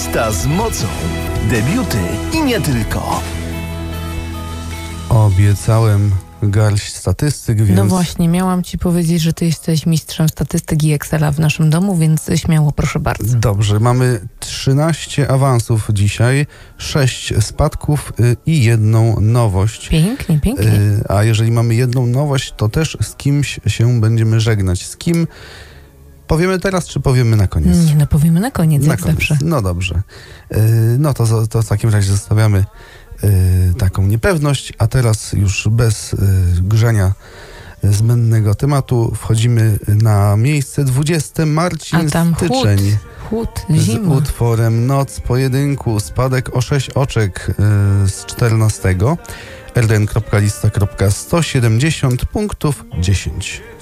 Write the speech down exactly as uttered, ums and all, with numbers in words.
Lista z mocą. Debiuty i nie tylko. Obiecałem garść statystyk, więc... No właśnie, miałam ci powiedzieć, że ty jesteś mistrzem statystyki Excela w naszym domu, więc śmiało, proszę bardzo. Dobrze, mamy trzynaście awansów dzisiaj, sześć spadków y, i jedną nowość. Pięknie, pięknie. Y, a jeżeli mamy jedną nowość, to też z kimś się będziemy żegnać. Z kim powiemy teraz, czy powiemy na koniec? Nie, no powiemy na koniec, na jak koniec. zawsze. No dobrze. Y, no to, to w takim razie zostawiamy y, taką niepewność, a teraz już bez y, grzania zbędnego tematu wchodzimy na miejsce dwudzieste. Marcin A tam chłód, Styczeń chłód, z zima. utworem Noc Pojedynku, spadek o sześć oczek y, z czternastego. r d n kropka lista kropka sto siedemdziesiąt punktów dziesięć.